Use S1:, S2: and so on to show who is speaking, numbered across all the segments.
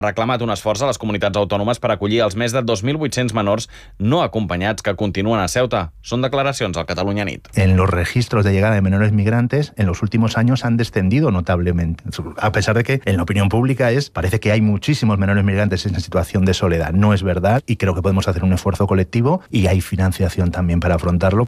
S1: reclamat un esforç a les comunitats autònomes per acollir els més de 2.800 menors no acompanyats que continuen a Ceuta. Són declaracions al Catalunya Nit.
S2: En los registros de llegada de menores migrantes en los últimos años han descendido notablemente, a pesar de que en la opinión pública parece que hay muchísimos menores migrantes en situación de soledad. No es verdad y creo que podemos hacer un esfuerzo colectivo y hay financiación también para afrontarlo.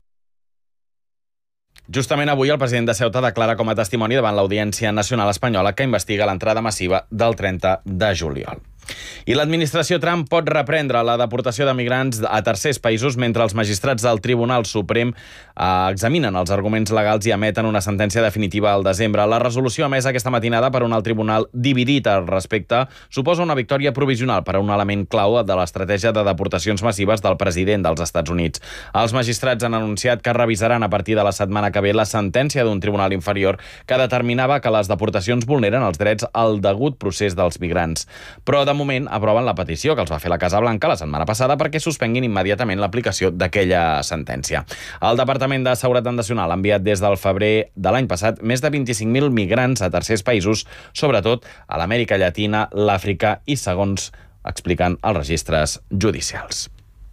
S1: Justament avui el president de Ceuta declara com a testimoni davant l'Audiència Nacional Espanyola que investiga l'entrada massiva del 30 de juliol. I l'administració Trump pot reprendre la deportació de migrants a tercers països mentre els magistrats del Tribunal Suprem examinen els arguments legals i emeten una sentència definitiva al desembre. La resolució emesa aquesta matinada per un alt tribunal dividit al respecte suposa una victòria provisional per a un element clau de l'estratègia de deportacions massives del president dels Estats Units. Els magistrats han anunciat que revisaran a partir de la setmana que ve la sentència d'un tribunal inferior que determinava que les deportacions vulneren els drets al degut procés dels migrants. Però de moment aproven la petició que els va fer la Casa Blanca la setmana passada perquè suspenguin immediatament l'aplicació d'aquella sentència. El Departament de Seguretat Nacional ha enviat des del febrer de l'any passat més de 25.000 migrants a tercers països, sobretot a l'Amèrica Llatina, l'Àfrica i segons expliquen els registres judicials.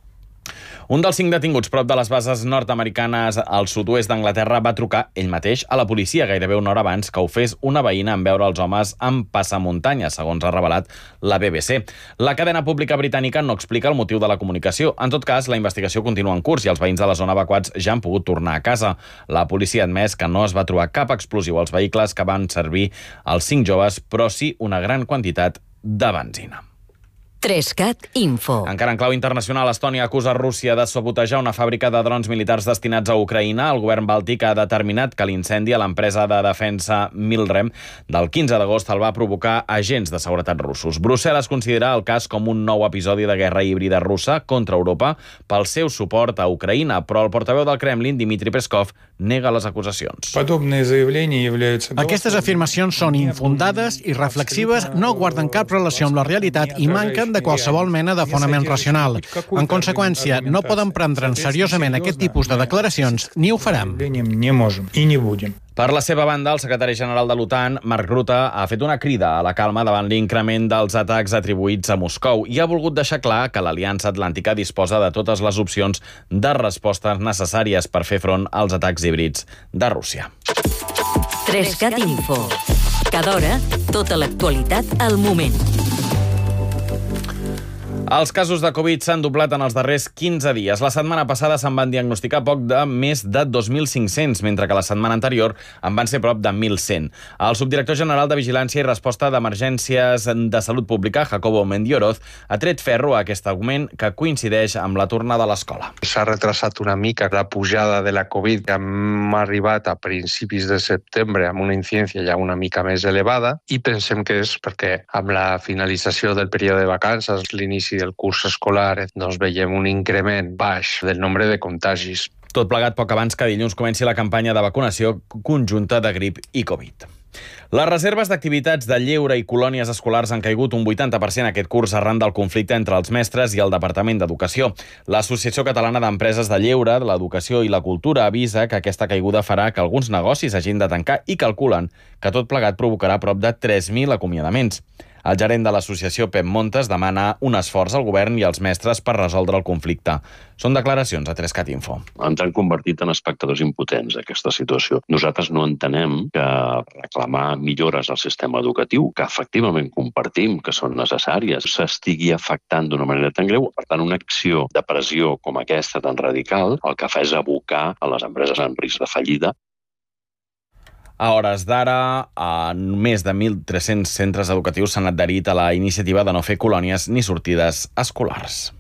S1: Un dels 5 detinguts prop de les bases nord-americanes al sud-oest d'Anglaterra va trucar ell mateix a la policia gairebé una hora abans que ho fes una veïna en veure els homes en passamuntanya, segons ha revelat la BBC. La cadena pública britànica no explica el motiu de la comunicació. En tot cas, la investigació continua en curs i els veïns de la zona evacuats ja han pogut tornar a casa. La policia ha admès que no es va trobar cap explosiu als vehicles que van servir als 5 joves, però sí una gran quantitat de benzina.
S3: 3CAT Info.
S1: Encara en clau internacional, Estònia acusa Rússia de sabotejar una fàbrica de drons militars destinats a Ucraïna. El govern bàltic ha determinat que l'incendi a l'empresa de defensa Milrem del 15 d'agost el va provocar agents de seguretat russos. Brussel·les considera el cas com un nou episodi de guerra híbrida russa contra Europa pel seu suport a Ucraïna, però el portaveu del Kremlin, Dmitry Peskov, nega les acusacions.
S4: Aquestes afirmacions són infundades i reflexives, no guarden cap relació amb la realitat i manquen de qualsevol mena de fonament racional. En conseqüència, no poden prendre'n seriosament aquest tipus de declaracions, ni ho farem.
S1: Per la seva banda, el secretari general de l'OTAN, Mark Rutte, ha fet una crida a la calma davant l'increment dels atacs atribuïts a Moscou i ha volgut deixar clar que l'Aliança Atlàntica disposa de totes les opcions de respostes necessàries per fer front als atacs híbrids de Rússia.
S3: 3CAT Info. Cada hora, tota l'actualitat al moment.
S1: Els casos de Covid s'han doblat en els darrers 15 dies. La setmana passada se'n van diagnosticar poc de més de 2.500, mentre que la setmana anterior en van ser prop de 1.100. El subdirector general de Vigilància i Resposta d'Emergències de Salut Pública, Jacobo Mendioroz, ha tret ferro a aquest augment que coincideix amb la tornada a l'escola.
S5: S'ha retrasat una mica la pujada de la Covid, que hem arribat a principis de setembre amb una incidència ja una mica més elevada i pensem que és perquè amb la finalització del període de vacances, l'inici del curs escolar, doncs veiem un increment baix del nombre de contagis.
S1: Tot plegat poc abans que dilluns comenci la campanya de vacunació conjunta de grip i Covid. Les reserves d'activitats de lleure i colònies escolars han caigut un 80% aquest curs arran del conflicte entre els mestres i el Departament d'Educació. L'Associació Catalana d'Empreses de Lleure, de l'Educació i la Cultura avisa que aquesta caiguda farà que alguns negocis hagin de tancar i calculen que tot plegat provocarà prop de 3.000 acomiadaments. El gerent de l'associació, Pep Montes, demana un esforç al govern i als mestres per resoldre el conflicte. Són declaracions a 3CAT Info.
S6: Ens han convertit en espectadors impotents, aquesta situació. Nosaltres no entenem que reclamar millores al sistema educatiu, que efectivament compartim que són necessàries, s'estigui afectant d'una manera tan greu. Per tant, una acció de pressió com aquesta tan radical el que fa és abocar a les empreses en risc de fallida.
S1: A hores d'ara, més de 1.300 centres educatius s'han adherit a la iniciativa de no fer colònies ni sortides escolars.